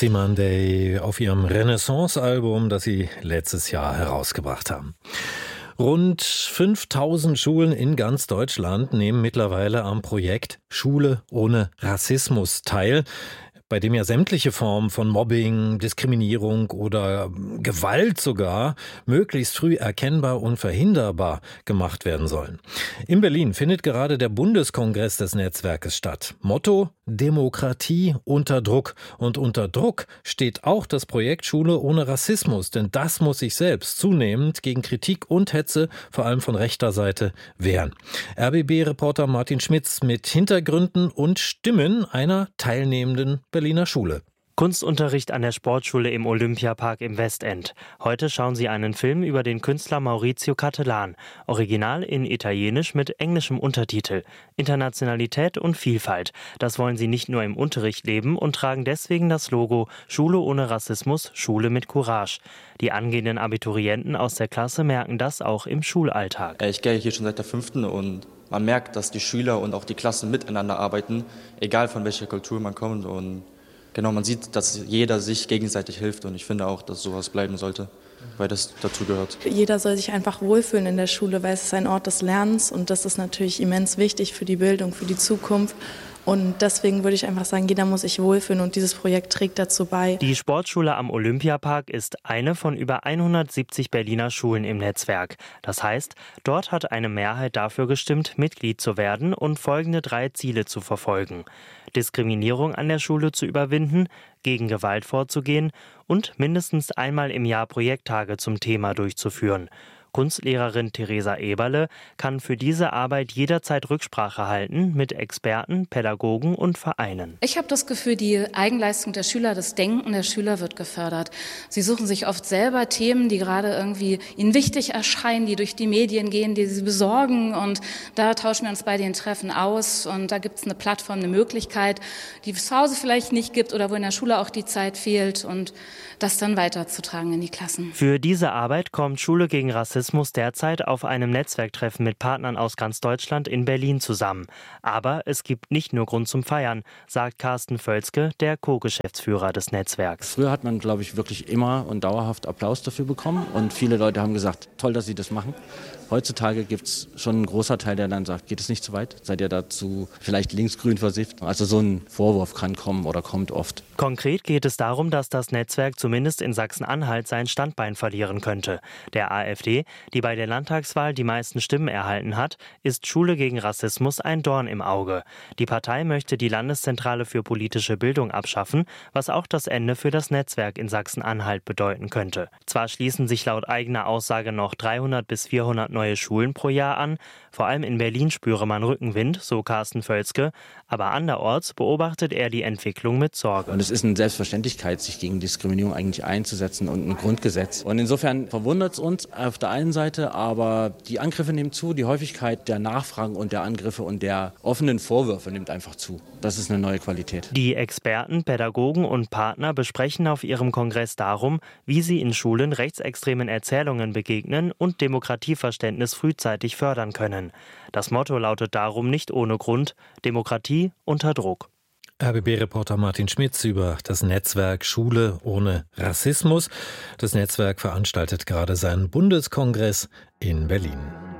Cimandei auf ihrem Renaissance-Album, das sie letztes Jahr herausgebracht haben. Rund 5000 Schulen in ganz Deutschland nehmen mittlerweile am Projekt Schule ohne Rassismus teil, bei dem ja sämtliche Formen von Mobbing, Diskriminierung oder Gewalt sogar möglichst früh erkennbar und verhinderbar gemacht werden sollen. In Berlin findet gerade der Bundeskongress des Netzwerkes statt. Motto: Demokratie unter Druck. Und unter Druck steht auch das Projekt Schule ohne Rassismus, denn das muss sich selbst zunehmend gegen Kritik und Hetze, vor allem von rechter Seite, wehren. RBB-Reporter Martin Schmitz mit Hintergründen und Stimmen einer teilnehmenden Berliner Schule. Kunstunterricht an der Sportschule im Olympiapark im Westend. Heute schauen Sie einen Film über den Künstler Maurizio Cattelan. Original in Italienisch mit englischem Untertitel. Internationalität und Vielfalt. Das wollen sie nicht nur im Unterricht leben und tragen deswegen das Logo Schule ohne Rassismus, Schule mit Courage. Die angehenden Abiturienten aus der Klasse merken das auch im Schulalltag. Ich gehe hier schon seit der 5. und man merkt, dass die Schüler und auch die Klassen miteinander arbeiten, egal von welcher Kultur man kommt. Und genau, man sieht, dass jeder sich gegenseitig hilft und ich finde auch, dass sowas bleiben sollte, weil das dazu gehört. Jeder soll sich einfach wohlfühlen in der Schule, weil es ist ein Ort des Lernens und das ist natürlich immens wichtig für die Bildung, für die Zukunft. Und deswegen würde ich einfach sagen, jeder muss sich wohlfühlen und dieses Projekt trägt dazu bei. Die Sportschule am Olympiapark ist eine von über 170 Berliner Schulen im Netzwerk. Das heißt, dort hat eine Mehrheit dafür gestimmt, Mitglied zu werden und folgende 3 Ziele zu verfolgen: Diskriminierung an der Schule zu überwinden, gegen Gewalt vorzugehen und mindestens einmal im Jahr Projekttage zum Thema durchzuführen. Kunstlehrerin Theresa Eberle kann für diese Arbeit jederzeit Rücksprache halten mit Experten, Pädagogen und Vereinen. Ich habe das Gefühl, die Eigenleistung der Schüler, das Denken der Schüler wird gefördert. Sie suchen sich oft selber Themen, die gerade irgendwie ihnen wichtig erscheinen, die durch die Medien gehen, die sie besorgen. Und da tauschen wir uns bei den Treffen aus. Und da gibt es eine Plattform, eine Möglichkeit, die es zu Hause vielleicht nicht gibt oder wo in der Schule auch die Zeit fehlt. Und das dann weiterzutragen in die Klassen. Für diese Arbeit kommt Schule gegen Rassismus derzeit auf einem Netzwerktreffen mit Partnern aus ganz Deutschland in Berlin zusammen. Aber es gibt nicht nur Grund zum Feiern, sagt Carsten Völzke, der Co-Geschäftsführer des Netzwerks. Früher hat man, glaube ich, wirklich immer und dauerhaft Applaus dafür bekommen und viele Leute haben gesagt, toll, dass Sie das machen. Heutzutage gibt es schon einen großen Teil, der dann sagt, geht es nicht zu weit? Seid ihr dazu vielleicht linksgrün versifft? Also so ein Vorwurf kann kommen oder kommt oft. Konkret geht es darum, dass das Netzwerk zumindest in Sachsen-Anhalt sein Standbein verlieren könnte. Der AfD, die bei der Landtagswahl die meisten Stimmen erhalten hat, ist Schule gegen Rassismus ein Dorn im Auge. Die Partei möchte die Landeszentrale für politische Bildung abschaffen, was auch das Ende für das Netzwerk in Sachsen-Anhalt bedeuten könnte. Zwar schließen sich laut eigener Aussage noch 300 bis 400 neue Schulen pro Jahr an, vor allem in Berlin spüre man Rückenwind, so Carsten Völzke, aber anderorts beobachtet er die Entwicklung mit Sorge. Und es ist eine Selbstverständlichkeit, sich gegen Diskriminierung eigentlich einzusetzen und ein Grundgesetz. Und insofern verwundert es uns auf der einen Seite, aber die Angriffe nehmen zu, die Häufigkeit der Nachfragen und der Angriffe und der offenen Vorwürfe nimmt einfach zu. Das ist eine neue Qualität. Die Experten, Pädagogen und Partner besprechen auf ihrem Kongress darum, wie sie in Schulen rechtsextremen Erzählungen begegnen und Demokratieverständnis frühzeitig fördern können. Das Motto lautet darum nicht ohne Grund: Demokratie unter Druck. RBB-Reporter Martin Schmitz über das Netzwerk Schule ohne Rassismus. Das Netzwerk veranstaltet gerade seinen Bundeskongress in Berlin.